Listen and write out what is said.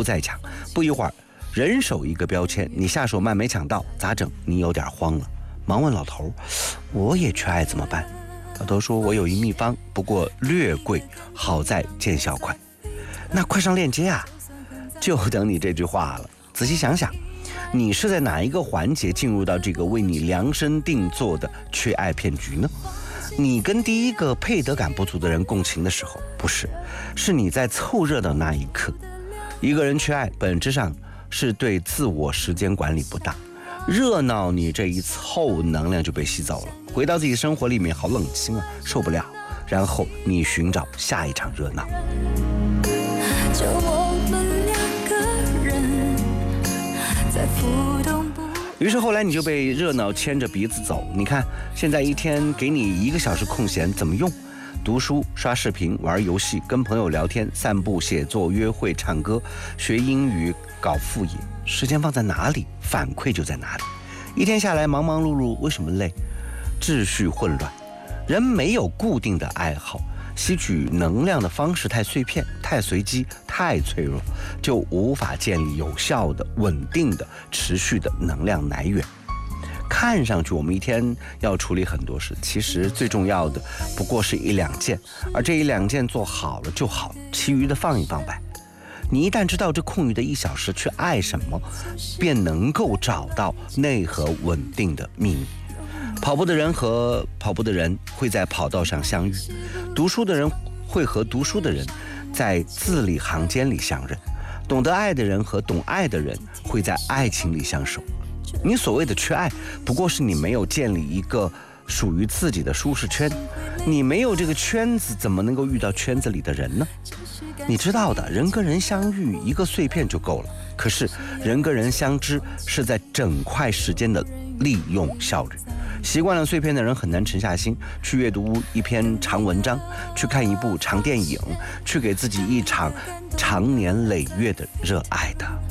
户在抢，不一会儿，人手一个标签，你下手慢没抢到，咋整？你有点慌了，忙问老头：“我也缺爱怎么办？”老头说：“我有一秘方，不过略贵，好在见效快。”那快上链接啊！就等你这句话了。仔细想想，你是在哪一个环节进入到这个为你量身定做的缺爱骗局呢？你跟第一个配得感不足的人共情的时候，不是，是你在凑热闹那一刻。一个人缺爱，本质上是对自我时间管理不当，热闹你这一凑，能量就被吸走了，回到自己生活里面，好冷清啊，受不了。然后你寻找下一场热闹。 就我们两个人在浮动不。 于是后来你就被热闹牵着鼻子走。你看，现在一天给你1个小时空闲，怎么用？读书、刷视频、玩游戏、跟朋友聊天、散步、写作、约会、唱歌、学英语、搞副业，时间放在哪里，反馈就在哪里。一天下来忙忙碌碌，为什么累？秩序混乱，人没有固定的爱好，吸取能量的方式太碎片、太随机、太脆弱，就无法建立有效的、稳定的、持续的能量来源。看上去我们一天要处理很多事，其实最重要的不过是1、2件，而这1、2件做好了就好，其余的放一放呗。你一旦知道这空余的1小时去爱什么，便能够找到内核稳定的秘密。跑步的人和跑步的人会在跑道上相遇，读书的人会和读书的人在字里行间里相认，懂得爱的人和懂爱的人会在爱情里相守。你所谓的缺爱，不过是你没有建立一个属于自己的舒适圈，你没有这个圈子，怎么能够遇到圈子里的人呢？你知道的，人跟人相遇1个碎片就够了，可是人跟人相知是在整块时间的利用效率。习惯了碎片的人很难沉下心去阅读一篇长文章，去看一部长电影，去给自己一场长年累月的热爱的。